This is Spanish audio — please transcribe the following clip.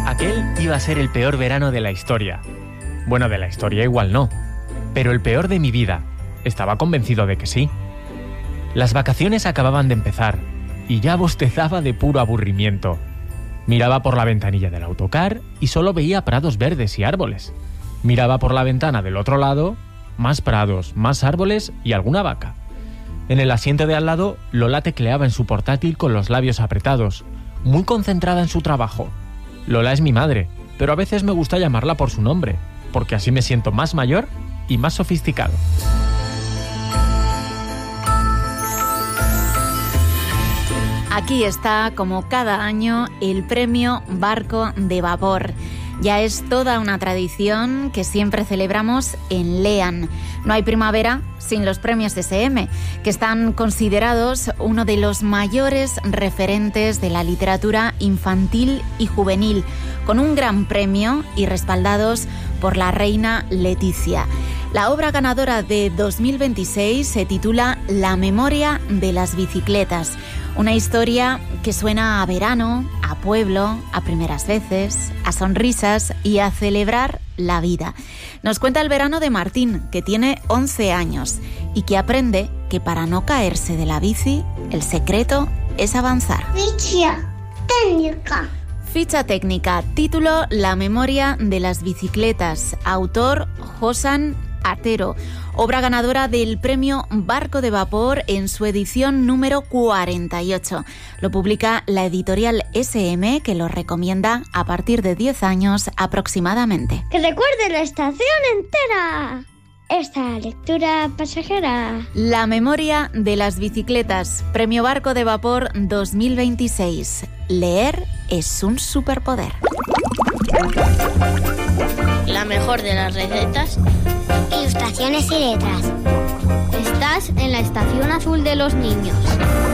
Aquel iba a ser el peor verano de la historia. Bueno, de la historia igual no, pero el peor de mi vida. Estaba convencido de que sí. Las vacaciones acababan de empezar y ya bostezaba de puro aburrimiento. Miraba por la ventanilla del autocar y solo veía prados verdes y árboles. Miraba por la ventana del otro lado, más prados, más árboles y alguna vaca. En el asiento de al lado, Lola tecleaba en su portátil con los labios apretados, muy concentrada en su trabajo. Lola es mi madre, pero a veces me gusta llamarla por su nombre, porque así me siento más mayor y más sofisticado. Aquí está, como cada año, el premio Barco de Vapor. Ya es toda una tradición que siempre celebramos en LEAN. No hay primavera sin los premios SM, que están considerados uno de los mayores referentes de la literatura infantil y juvenil, con un gran premio y respaldados por la reina Leticia. La obra ganadora de 2026 se titula La memoria de las bicicletas. Una historia que suena a verano, a pueblo, a primeras veces, a sonrisas y a celebrar la vida. Nos cuenta el verano de Martín, que tiene 11 años y que aprende que para no caerse de la bici, el secreto es avanzar. Ficha técnica, título La memoria de las bicicletas, autor Josan Atero, obra ganadora del premio Barco de Vapor en su edición número 48. Lo publica la editorial SM, que lo recomienda a partir de 10 años aproximadamente. ¡Que recuerde la estación entera! Esta lectura pasajera. La memoria de las bicicletas, premio Barco de Vapor 2026. Leer es un superpoder. La mejor de las recetas, ilustraciones y letras. Estás en la estación azul de los niños.